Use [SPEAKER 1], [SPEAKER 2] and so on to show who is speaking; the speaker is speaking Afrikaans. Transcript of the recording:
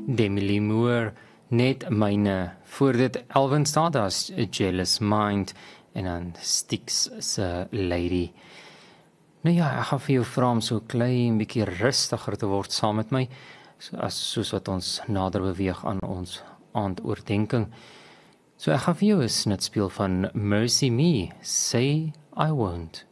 [SPEAKER 1] Demi Lee Moore, net myne. Voor dit Alvin Stardust, A Jealous Mind, en dan Styx se Lady. Nou ja, ek gaan vir jou vra om so klein bietjie rustiger te word saam met my, soos wat ons nader beweeg aan ons aandoordenking. So ek gaan vir jou 'n snit speel van Mercy Me, Say I Won't.